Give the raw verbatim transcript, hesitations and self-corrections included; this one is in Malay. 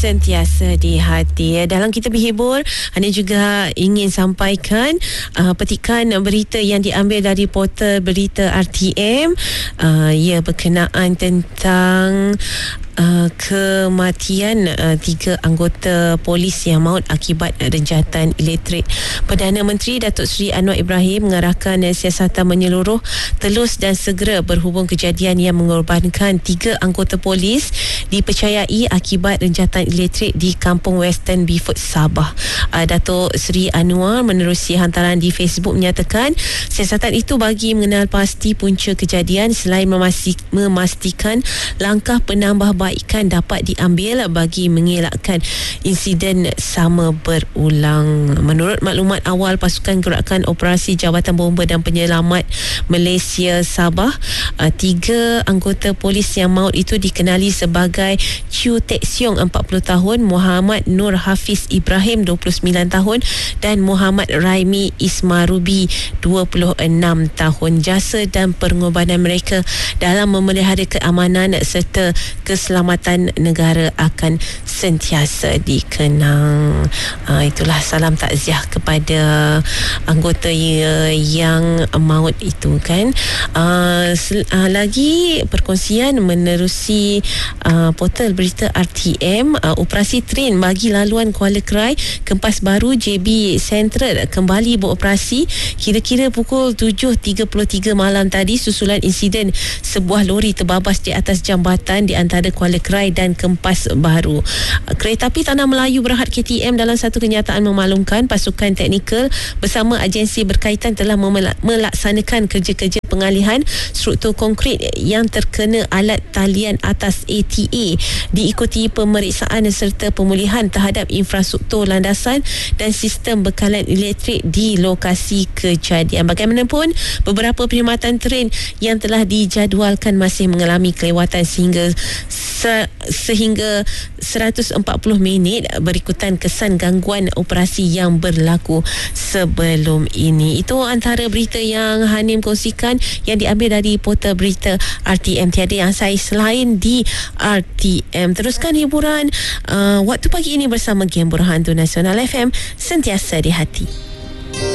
Sentiasa di hati. Dalam kita berhibur, Ana juga ingin sampaikan uh, petikan berita yang diambil dari portal berita R T M. Uh, ia berkenaan tentang Uh, kematian uh, tiga anggota polis yang maut akibat renjatan elektrik. Perdana Menteri Datuk Seri Anwar Ibrahim mengarahkan uh, siasatan menyeluruh, telus dan segera berhubung kejadian yang mengorbankan tiga anggota polis dipercayai akibat renjatan elektrik di Kampung Western Beaufort, Sabah. Uh, Datuk Seri Anwar menerusi hantaran di Facebook menyatakan siasatan itu bagi mengenal pasti punca kejadian selain memastikan langkah penambahbaikan dapat diambil bagi mengelakkan insiden sama berulang. Menurut maklumat awal pasukan gerakan operasi Jabatan Bomba dan Penyelamat Malaysia Sabah, tiga anggota polis yang maut itu dikenali sebagai Chew Teck Siong empat puluh tahun, Muhammad Nur Hafiz Ibrahim dua puluh sembilan tahun dan Muhammad Raimi Ismarubi dua puluh enam tahun. Jasa dan pengorbanan mereka dalam memelihara keamanan serta keselamatan negara akan sentiasa dikenang. Uh, itulah salam takziah kepada anggota yang maut itu kan. Uh, sel- uh, lagi perkongsian menerusi uh, portal berita R T M, uh, operasi train bagi laluan Kuala Krai Kempas Baru J B Central kembali beroperasi kira-kira pukul tujuh tiga puluh tiga malam tadi susulan insiden sebuah lori terbabas di atas jambatan di antara Kuala Krai dan Kempas Baru. Kereta api Tanah Melayu Berhad K T M dalam satu kenyataan memaklumkan pasukan teknikal bersama agensi berkaitan telah melaksanakan kerja-kerja pengalihan struktur konkrit yang terkena alat talian atas A T A, diikuti pemeriksaan serta pemulihan terhadap infrastruktur landasan dan sistem bekalan elektrik di lokasi kejadian. Bagaimanapun, beberapa perkhidmatan tren yang telah dijadualkan masih mengalami kelewatan sehingga se- sehingga seratus empat puluh minit berikutan kesan gangguan operasi yang berlaku sebelum ini. Itu antara berita yang Hanim kongsikan yang diambil dari portal berita R T M. Tiada yang saya selain di R T M. Teruskan hiburan uh, waktu pagi ini bersama Game Burhan tu Nasional F M, sentiasa di hati.